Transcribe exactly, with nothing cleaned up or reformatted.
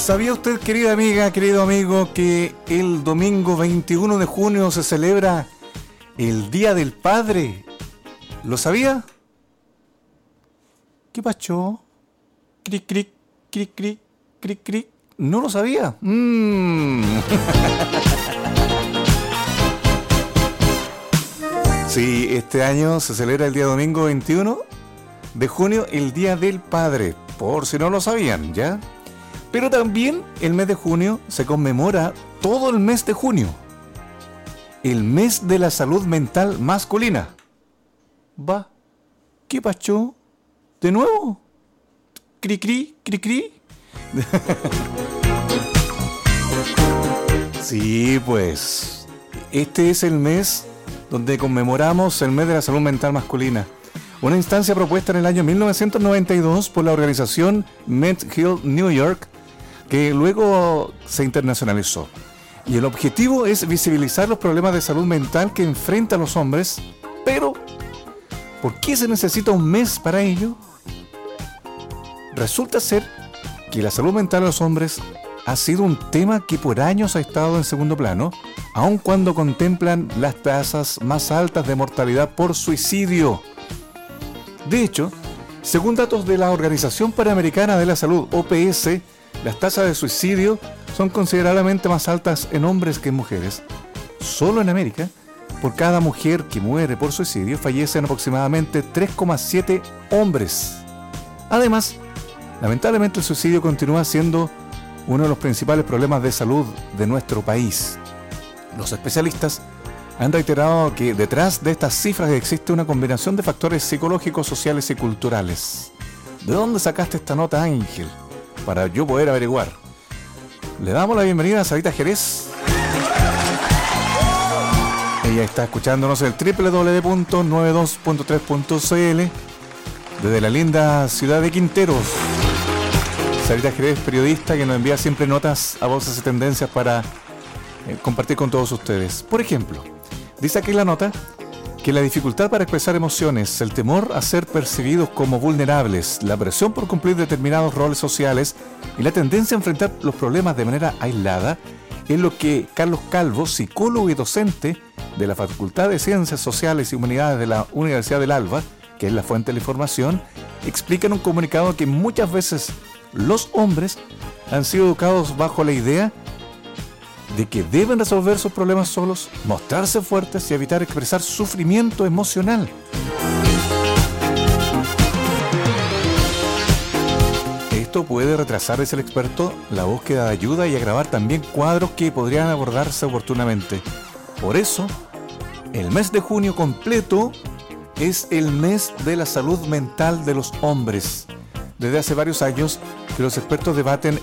¿Sabía usted, querida amiga, querido amigo, que el domingo veintiuno de junio se celebra el Día del Padre? ¿Lo sabía? ¿Qué pacho? Cric, cric, cric, cric, cric, cric. ¿No lo sabía? Mm. Sí, este año se celebra el día domingo veintiuno de junio, el Día del Padre, por si no lo sabían, ¿ya? Pero también el mes de junio se conmemora todo el mes de junio, el mes de la salud mental masculina. Va, ¿qué pacho? ¿De nuevo? ¿Cri, cri, cri, cri? Sí, pues, este es el mes donde conmemoramos el mes de la salud mental masculina. Una instancia propuesta en el año mil novecientos noventa y dos por la organización MedHealth New York, que luego se internacionalizó. Y el objetivo es visibilizar los problemas de salud mental que enfrentan los hombres. Pero, ¿por qué se necesita un mes para ello? Resulta ser que la salud mental de los hombres ha sido un tema que por años ha estado en segundo plano, aun cuando contemplan las tasas más altas de mortalidad por suicidio. De hecho, según datos de la Organización Panamericana de la Salud, O P S, las tasas de suicidio son considerablemente más altas en hombres que en mujeres. Solo en América, por cada mujer que muere por suicidio, fallecen aproximadamente tres coma siete hombres. Además, lamentablemente el suicidio continúa siendo uno de los principales problemas de salud de nuestro país. Los especialistas han reiterado que detrás de estas cifras existe una combinación de factores psicológicos, sociales y culturales. ¿De dónde sacaste esta nota, Ángel? Para yo poder averiguar. Le damos la bienvenida a Sarita Jerez. Ella está escuchándonos en el doble u doble u doble u punto noventa y dos punto tres punto c l desde la linda ciudad de Quinteros. Sarita Jerez, periodista que nos envía siempre notas a Voces y Tendencias para eh, compartir con todos ustedes. Por ejemplo, dice aquí la nota que la dificultad para expresar emociones, el temor a ser percibidos como vulnerables, la presión por cumplir determinados roles sociales y la tendencia a enfrentar los problemas de manera aislada es lo que Carlos Calvo, psicólogo y docente de la Facultad de Ciencias Sociales y Humanidades de la Universidad del Alba, que es la fuente de la información, explica en un comunicado que muchas veces los hombres han sido educados bajo la idea de que deben resolver sus problemas solos, mostrarse fuertes y evitar expresar sufrimiento emocional. Esto puede retrasar, dice el experto, la búsqueda de ayuda y agravar también cuadros que podrían abordarse oportunamente. Por eso, el mes de junio completo es el mes de la salud mental de los hombres. Desde hace varios años que los expertos debaten